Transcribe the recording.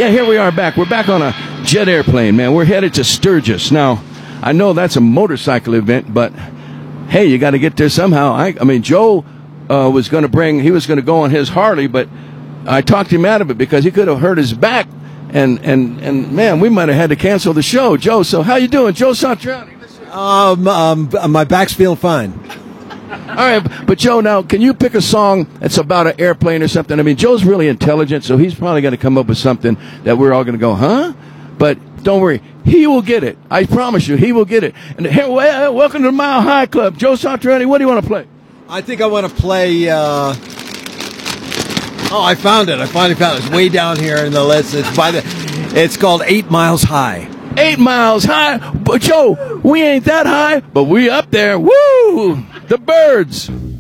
Yeah, here we are back. We're back on a jet airplane, man. We're headed to Sturgis. Now, I know that's a motorcycle event, but, hey, you got to get there somehow. I mean, Joe was going to go on his Harley, but I talked him out of it because he could have hurt his back, and man, we might have had to cancel the show. Joe, so how you doing? Joe Satriani. My back's feeling fine. All right, but Joe, now, can you pick a song that's about an airplane or something? I mean, Joe's really intelligent, so he's probably going to come up with something that we're all going to go, huh? But don't worry, he will get it. I promise you, he will get it. And here, welcome to the Mile High Club. Joe Satriani, what do you want to play? I think I want to play... I found it. I finally found it. It's way down here in the list. It's called 8 Miles High. 8 miles high? But Joe, we ain't that high, but we up there. Woo! The Birds.